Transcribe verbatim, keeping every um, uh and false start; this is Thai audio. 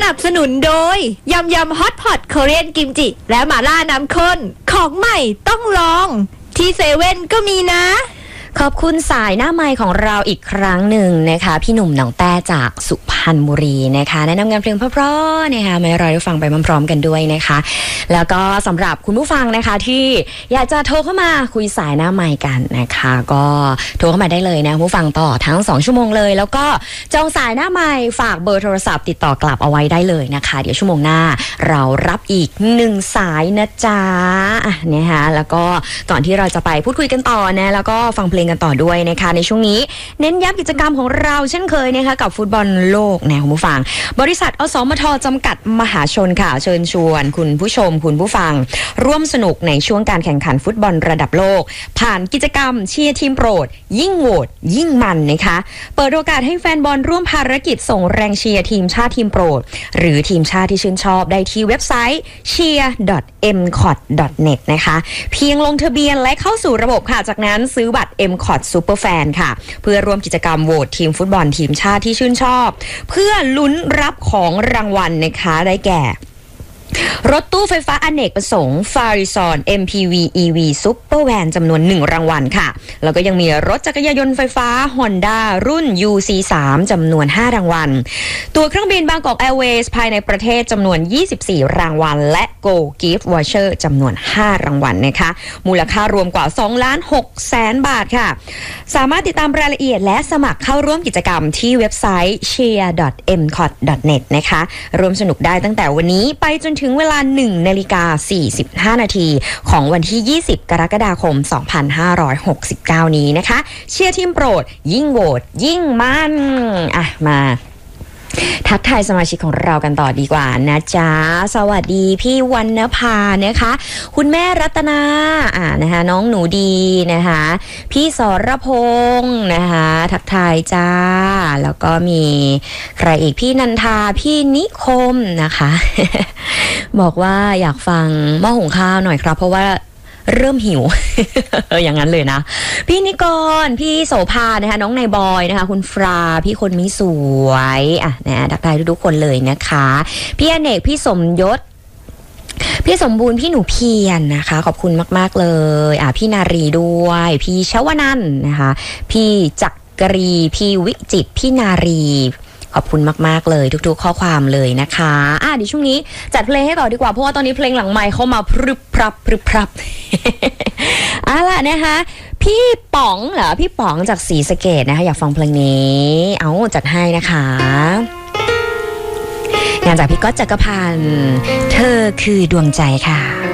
นับสนุนโดยยำยำฮอตพอตเกาหลีกิมจิและหม่าล่าน้ำข้นของใหม่ต้องลองที่เซเว่นก็มีนะขอบคุณสายหน้าไมค์ของเราอีกครั้งหนึ่งนะคะพี่หนุ่มหนองแต้จากสุพรรณบุรีนะคะแนะนำงานเพลงเพราะๆนะคะมาให้เราได้ฟังไปพร้อมๆกันด้วยนะคะแล้วก็สำหรับคุณผู้ฟังนะคะที่อยากจะโทรเข้ามาคุยสายหน้าไมค์กันนะคะก็โทรเข้ามาได้เลยนะผู้ฟังต่อทั้งสองชั่วโมงเลยแล้วก็จองสายหน้าไมค์ฝากเบอร์โทรศัพท์ติดต่อกลับเอาไว้ได้เลยนะคะเดี๋ยวชั่วโมงหน้าเรารับอีกหนึ่งสายนะจ๊ะนะคะแล้วก็ก่อนที่เราจะไปพูดคุยกันต่อนะแล้วก็ฟังเพลงกันต่อด้วยนะคะในช่วงนี้เน้นย้ำกิจกรรมของเราเช่นเคยนะคะกับฟุตบอลโลกนะคุณผู้ฟังบริษัทอสมทจำกัดมหาชนค่ะเชิญชวนคุณผู้ชมคุณผู้ฟังร่วมสนุกในช่วงการแข่งขันฟุตบอลระดับโลกผ่านกิจกรรมเชียร์ทีมโปรดยิ่งโหวตยิ่งมันนะคะเปิดโอกาสให้แฟนบอลร่วมภารกิจส่งแรงเชียร์ทีมชาติทีมโปรดหรือทีมชาติที่ชื่นชอบได้ที่เว็บไซต์ เชียร์ ดอท เอ็ม คอท ดอท เน็ต นะคะเพียงลงทะเบียนและเข้าสู่ระบบค่ะจากนั้นซื้อบัตร เอ็ม คอท ซูเปอร์แฟนค่ะเพื่อร่วมกิจกรรมโหวตทีมฟุตบอลทีมชาติที่ชื่นชอบเพื่อลุ้นรับของรางวัลนะคะได้แก่รถตู้ไฟฟ้าอเนกประสงค์ Farizon เอ็ม พี วี อี วี Super Van จำนวนหนึ่งรางวัลค่ะแล้วก็ยังมีรถจักรยานยนต์ไฟฟ้า Honda รุ่น ยู ซี สาม จำนวนห้ารางวัลตั๋วเครื่องบินบางกอกแอร์เวย์ภายในประเทศจำนวนยี่สิบสี่รางวัลและ Go Gift Voucher จำนวนห้ารางวัลนะคะมูลค่ารวมกว่าสองล้านหกแสนบาทค่ะสามารถติดตามรายละเอียดและสมัครเข้าร่วมกิจกรรมที่เว็บไซต์ เชียร์ ดอท เอ็ม คอท ดอท เน็ต นะคะร่วมสนุกได้ตั้งแต่วันนี้ไปจนถึงเวลา หนึ่งนาฬิกาสี่สิบห้านาทีของวันที่ยี่สิบกรกฎาคมสองพันห้าร้อยหกสิบเก้านี้นะคะเชียร์ทีมโปรดยิ่งโหวตยิ่งมันอ่ะมาทักทายสมาชิกของเรากันต่อดีกว่านะจ๊ะสวัสดีพี่วรรณภานะคะคุณแม่รัตนาอ่านะคะน้องหนูดีนะคะพี่สรพงษ์นะคะทักทายจ้าแล้วก็มีใครอีกพี่นันทาพี่นิคมนะคะ บอกว่าอยากฟังหม้อหุงข้าวหน่อยครับเพราะว่าเริ่มหิว อย่างนั้นเลยนะพี่นิกรพี่โสภานะคะน้องนายบอยนะคะคุณฟราพี่คนมิสวยอ่ะนะทักทายทุกๆคนเลยนะคะพี่อเนกพี่สมยศพี่สมบูรณ์พี่หนูเพียร น, นะคะขอบคุณมากๆเลยอ่ะพี่นารีด้วยพี่ชวนันท์นะคะพี่จักรีพี่วิจิตรพี่นารีขอบคุณมากๆเลยทุกๆข้อความเลยนะคะอ่ะเดี๋ยวช่วงนี้จัดเพลงให้ต่อดีกว่าเพราะว่าตอนนี้เพลงหลังไมค์เข้ามาพรึบพรับพรึบพรับ อ่ะล่ะนะคะพี่ป๋องเหรอพี่ป๋องจากศรีสะเกษนะคะอยากฟังเพลงนี้เอาจัดให้นะคะงานจากพี่ก๊อตจักรพันธ์เธอคือดวงใจค่ะ